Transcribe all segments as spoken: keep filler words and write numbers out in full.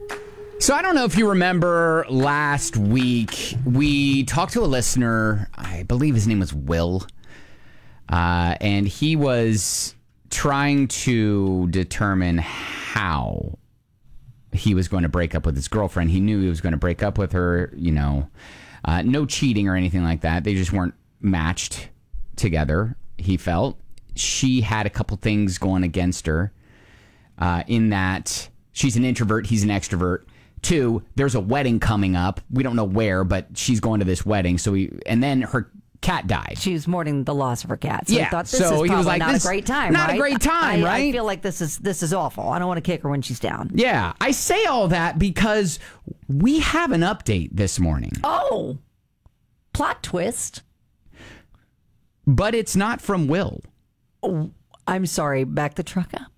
So I don't know if you remember last week, we talked to a listener, I believe his name was Will, uh, and he was trying to determine how he was going to break up with his girlfriend. He knew he was going to break up with her, you know, uh, no cheating or anything like that. They just weren't matched together, he felt. She had a couple things going against her uh, in that she's an introvert, he's an extrovert. Two, there's a wedding coming up. We don't know where, but she's going to this wedding. So we, and then her cat died. She was mourning the loss of her cat. So yeah. he thought this so is probably he was like, not this, a great time, not right? a great time, I, right? I feel like this is this is awful. I don't want to kick her when she's down. Yeah. I say all that because we have an update this morning. Oh, plot twist. But it's not from Will. Oh, I'm sorry. Back the truck up.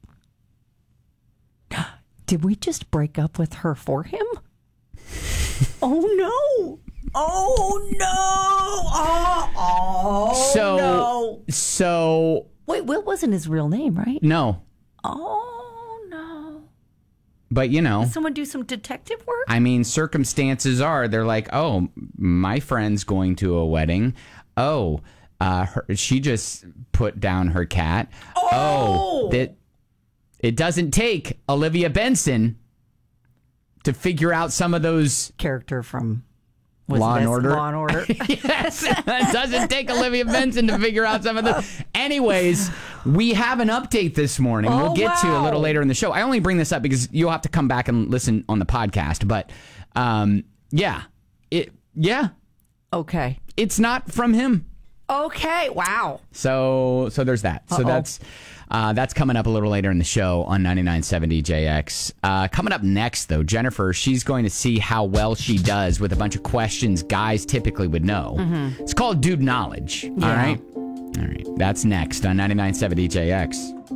Did we just break up with her for him? Oh, no. Oh, no. Oh, oh so, no. So. Wait, Will wasn't his real name, right? No. Oh, no. But, you know. Did someone do some detective work? I mean, circumstances are, they're like, oh, my friend's going to a wedding. Oh, uh, her, she just put down her cat. Oh. Oh, that. It doesn't take Olivia Benson to figure out some of those character from Law and Order. Law and Order. Yes, it doesn't take Olivia Benson to figure out some of those. Anyways, we have an update this morning. Oh, we'll get wow. to a little later in the show. I only bring this up because you'll have to come back and listen on the podcast. But um, yeah, it yeah, okay, it's not from him. Okay, wow. So so there's that. So Uh-oh. that's. Uh, that's coming up a little later in the show on ninety-nine point seven D J X. Uh, coming up next, though, Jennifer, she's going to see how well she does with a bunch of questions guys typically would know. Mm-hmm. It's called Dude Knowledge. Yeah. All right? All right. That's next on ninety-nine point seven D J X.